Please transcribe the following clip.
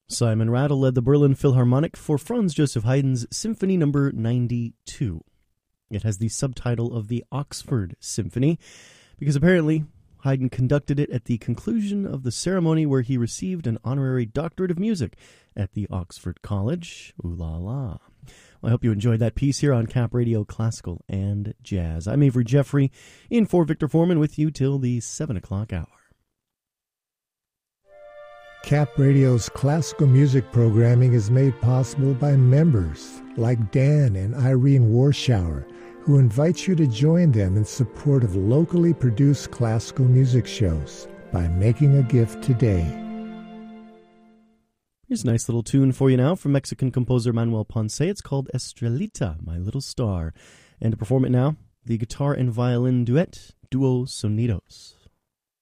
Simon Rattle led the Berlin Philharmonic for Franz Joseph Haydn's Symphony No. 92. It has the subtitle of the Oxford Symphony, because apparently Haydn conducted it at the conclusion of the ceremony where he received an honorary doctorate of music at the Oxford College. Ooh la la. Well, I hope you enjoyed that piece here on Cap Radio Classical and Jazz. I'm Avery Jeffrey, in for Victor Foreman, with you till the 7 o'clock hour. Cap Radio's classical music programming is made possible by members like Dan and Irene Warschauer, who invites you to join them in support of locally produced classical music shows by making a gift today. Here's a nice little tune for you now from Mexican composer Manuel Ponce. It's called Estrelita, My Little Star. And to perform it now, the guitar and violin duet, Duo Sonidos.